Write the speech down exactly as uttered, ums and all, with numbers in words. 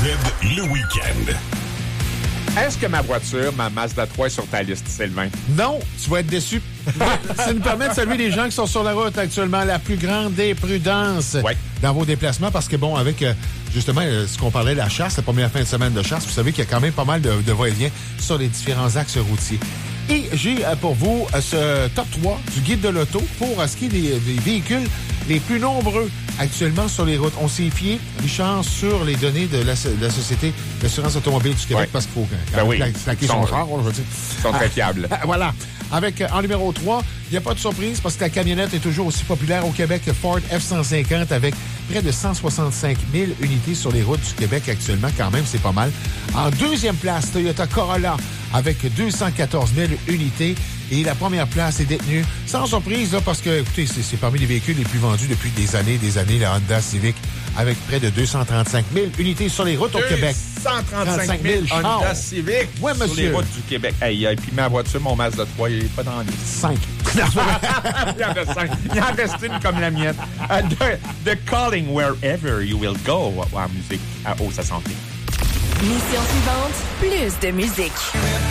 le week-end. Est-ce que ma voiture, ma Mazda trois, est sur ta liste, Sylvain? Non, tu vas être déçu. Ça nous permet de saluer les gens qui sont sur la route actuellement. La plus grande des prudences ouais. dans vos déplacements. Parce que, bon, avec euh, justement euh, ce qu'on parlait de la chasse, la première fin de semaine de chasse, vous savez qu'il y a quand même pas mal de, de va-et-vient sur les différents axes routiers. Et j'ai euh, pour vous euh, ce top trois du guide de l'auto pour euh, ce qui est des, des véhicules les plus nombreux actuellement sur les routes. On s'est fié, Richard, sur les données de la, de la Société d'assurance automobile du Québec ouais. parce qu'il faut quand ben même oui. claquer son char, je veux dire. Ils sont très fiables. Ah, voilà. Avec, euh, en numéro trois, il n'y a pas de surprise parce que la camionnette est toujours aussi populaire au Québec que Ford F cent cinquante avec près de cent soixante-cinq mille unités sur les routes du Québec actuellement. Quand même, c'est pas mal. En deuxième place, Toyota Corolla avec deux cent quatorze mille unités. Et la première place est détenue, sans surprise, là, parce que, écoutez, c'est, c'est parmi les véhicules les plus vendus depuis des années des années, la Honda Civic, avec près de deux cent trente-cinq mille unités sur les routes au Québec. deux cent trente-cinq mille Honda Civic ouais, sur monsieur. les routes du Québec. Hey, et puis ma voiture, mon Mazda trois, il n'est pas dans les cinq. il y en reste cinq. Il en reste une comme la mienne. Uh, the, the Calling Wherever You Will Go en musique à Haut sa santé. Mission suivante, plus de musique.